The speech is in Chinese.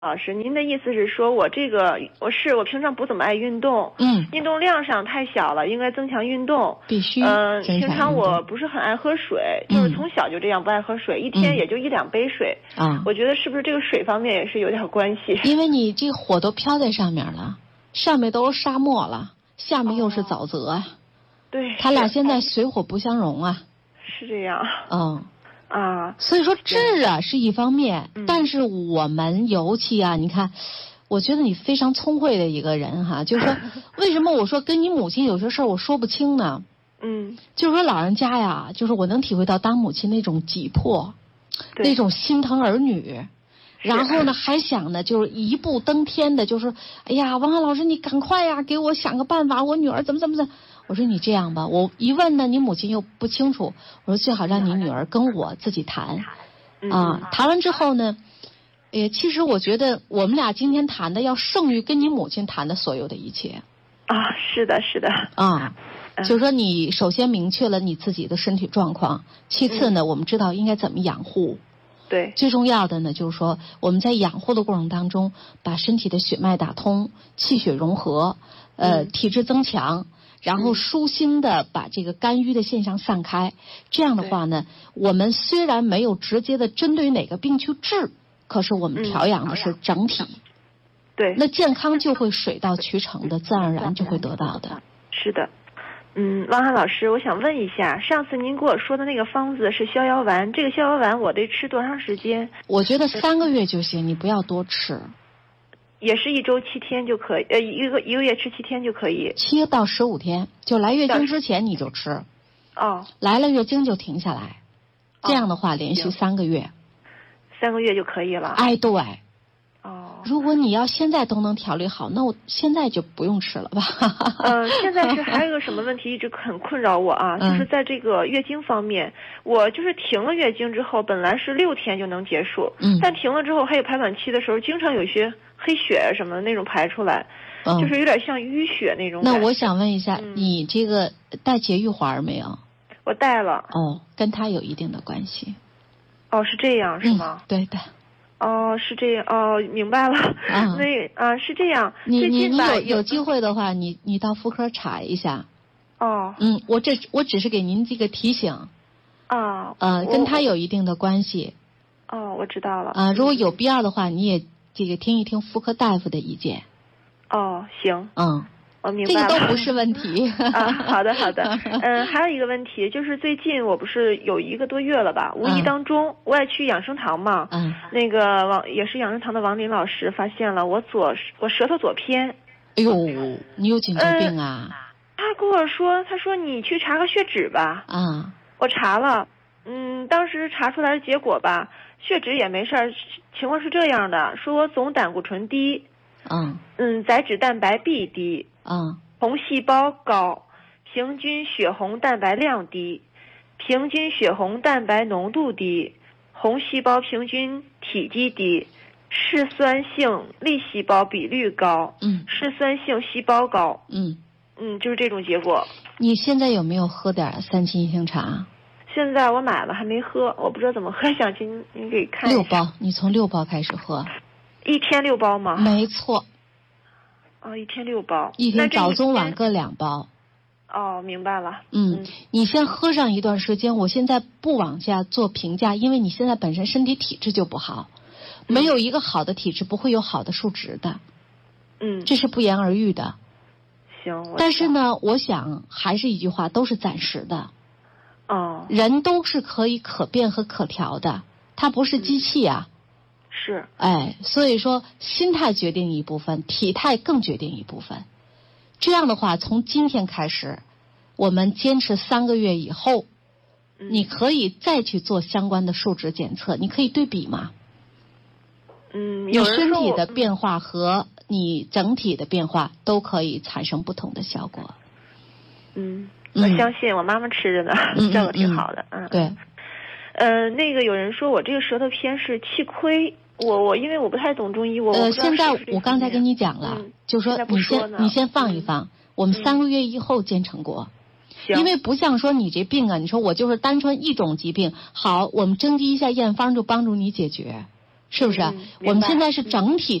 老师，您的意思是说我我平常不怎么爱运动，运动量上太小了，应该增强运动。 必须。 平常我不是很爱喝水，就是从小就这样不爱喝水，一天也就1-2杯水。我觉得是不是这个水方面也是有点关系？ 因为你这火都飘在上面了，上面都是沙漠了，下面又是沼泽啊。 对。 他俩现在水火不相容啊。 是这样。 所以说治是一方面，但是我们尤其你看，我觉得你非常聪慧的一个人哈，就是说为什么我说跟你母亲有些事儿我说不清呢？就是说老人家呀，就是我能体会到当母亲那种急迫，那种心疼儿女，然后呢还想呢就是一步登天的，就是哎呀，王翰老师你赶快呀，给我想个办法，我女儿怎么。我说你这样吧，我一问呢，你母亲又不清楚。我说最好让你女儿跟我自己谈，谈完之后呢，其实我觉得我们俩今天谈的要胜于跟你母亲谈的所有的一切。 是的。 就是说你首先明确了你自己的身体状况，其次呢，我们知道应该怎么养护。 对。 最重要的呢，就是说我们在养护的过程当中，把身体的血脉打通，气血融合，体质增强。然后舒心的把这个肝郁的现象散开，这样的话呢，我们虽然没有直接的针对哪个病去治，可是我们调养的是整体。 对。 那健康就会水到渠成的，自然而然就会得到的。 是的。王翰老师，我想问一下，上次您给我说的那个方子是逍遥丸，这个逍遥丸我得吃多长时间？ 我觉得3个月就行，你不要多吃。 也是1周7天就可以，一个月吃7天就可以。 7到15天，就来月经之前你就吃。来了月经就停下来，这样的话连续3个月。 3个月就可以了。 对。如果你要现在都能调理好，那我现在就不用吃了吧。 现在是还有一个什么问题一直很困扰我啊，就是在这个月经方面，我就是停了月经之后，本来是6天就能结束，但停了之后还有排卵期的时候，经常有些黑血什么的那种排出来，就是有点像淤血那种感觉。 那我想问一下，你这个带节育环没有？ 我带了。 跟它有一定的关系。 是这样是吗？ 对的。 是这样。明白了。是这样。 你有机会的话，你到妇科查一下。我只是给您这个提醒。跟它有一定的关系。 我知道了。 如果有必要的话，你也这个听一听妇科大夫的意见。 行。我明白了。 这个都不是问题。 好的。还有一个问题，就是最近我不是有1个多月了吧，无意当中我也去养生堂嘛，那个也是养生堂的王林老师发现了我舌头左偏。 哎呦，你有颈椎病啊？ 他跟我说，他说你去查个血脂吧。我查了，当时查出来的结果吧，血脂也没事儿，情况是这样的，说我总胆固醇低，载脂蛋白 B 低，红细胞高，平均血红蛋白量低，平均血红蛋白浓度低，红细胞平均体积低，嗜酸性粒细胞比率高，嗜酸性细胞高，就是这种结果。 你现在有没有喝点3七银杏茶？ 现在我买了还没喝，我不知道怎么喝，想请您给看一下。 6包，你从6包开始喝。 1天6包吗？ 没错。 1天6包。 一天早中晚各2包。 明白了。 你先喝上一段时间，我现在不往下做评价，因为你现在本身身体体质就不好，没有一个好的体质不会有好的数值的。这是不言而喻的。 行。 但是呢，我想还是一句话，都是暂时的。人都是可以可变和可调的，它不是机器啊。 是。 所以说心态决定一部分，体态更决定一部分。这样的话，从今天开始，我们坚持3个月以后，你可以再去做相关的数值检测，你可以对比嘛。你身体的变化和你整体的变化都可以产生不同的效果。 我相信我妈妈吃着呢，这个挺好的。 对。 那个有人说我这个舌头偏是气亏，我因为我不太懂中医，我现在我刚才跟你讲了，就是说你先放一放，我们3个月以后见成果。因为不像说你这病啊，你说我就是单纯一种疾病，好，我们征集一下验方就帮助你解决， 是不是？我们现在是整体